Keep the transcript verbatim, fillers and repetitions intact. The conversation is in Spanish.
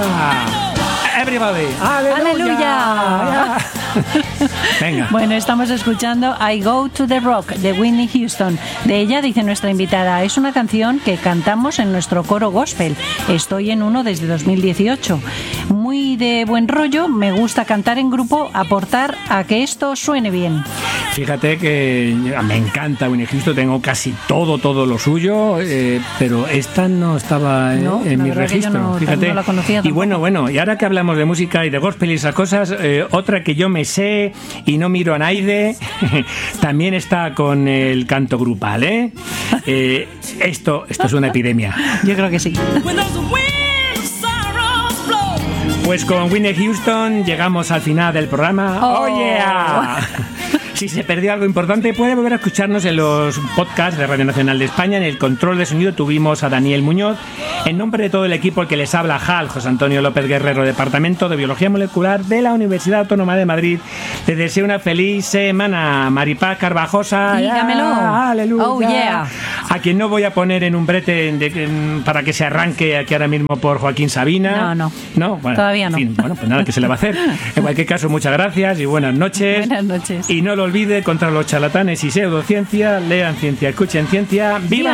Everybody. Aleluya. Aleluya. Venga. Bueno, estamos escuchando I Go to the Rock de Whitney Houston. De ella dice nuestra invitada, es una canción que cantamos en nuestro coro gospel. Estoy en uno desde dos mil dieciocho. Muy de buen rollo, me gusta cantar en grupo, aportar a que esto suene bien. Fíjate que me encanta Whitney Houston, tengo casi todo, todo lo suyo, eh, pero esta no estaba en, No, en la mi verdad que registro. yo no- Fíjate. no la conocía Y tampoco. bueno, bueno, y ahora que hablamos de música y de gospel y esas cosas, eh, otra que yo me sé y no miro a nadie, también está con el canto grupal, ¿eh? Eh, esto, esto es una epidemia. Yo creo que sí. Pues con Whitney Houston llegamos al final del programa. Oh. ¡Oh, yeah! Si se perdió algo importante, puede volver a escucharnos en los podcasts de Radio Nacional de España. En el control de sonido tuvimos a Daniel Muñoz. En nombre de todo el equipo al que les habla J A L, José Antonio López Guerrero, Departamento de Biología Molecular de la Universidad Autónoma de Madrid, les deseo una feliz semana. Maripaz Carvajosa. Dígamelo. ¡Ah, aleluya! Oh, yeah. A quien no voy a poner en un brete de- para que se arranque aquí ahora mismo por Joaquín Sabina. No, no. No, bueno, Todavía no. en fin, bueno, pues nada, ¿qué se le va a hacer? En cualquier caso, muchas gracias y buenas noches. Buenas noches. Y no lo olvide, contra los charlatanes y pseudociencia, lean ciencia, escuchen ciencia, ¡viva!